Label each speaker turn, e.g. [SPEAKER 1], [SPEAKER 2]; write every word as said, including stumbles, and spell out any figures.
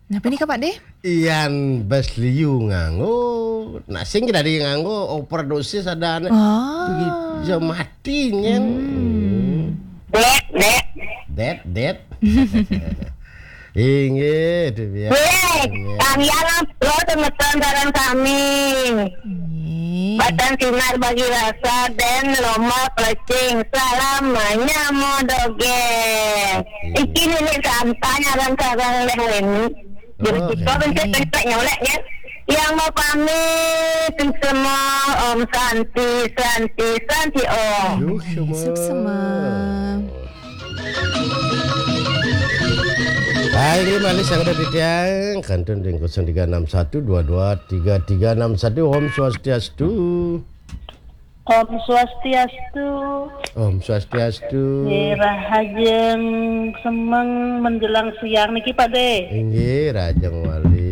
[SPEAKER 1] Napa nih Pak De?
[SPEAKER 2] Iyan basliu nganggo. Nah sing dari nganggo overdosis ada
[SPEAKER 1] Oh.
[SPEAKER 2] bisa mati nyen.
[SPEAKER 3] Dek, dek.
[SPEAKER 2] Det, det. Inggih, ya.
[SPEAKER 3] Weh, kalian lo temetan bareng kami. Batan sinar bagi rasa dan loma plecing. Salam nyamo doge. Iki ini santai dan sarang leh-leh. Jadi kita bentuk-bentuk nyolek ya. Yang mau pamit semua Om Santi, Santi, Santi Om.
[SPEAKER 2] Yuk semua.
[SPEAKER 1] Suk semua.
[SPEAKER 2] Baik, ini malis yang ada di tiang kantun di nol tiga enam satu dua dua tiga tiga enam satu. Om Swastiastu.
[SPEAKER 4] Om Swastiastu.
[SPEAKER 2] Om Swastiastu.
[SPEAKER 4] Rahajeng semeng menjelang siang niki Pak De.
[SPEAKER 2] Inggih, Rajeng Wali.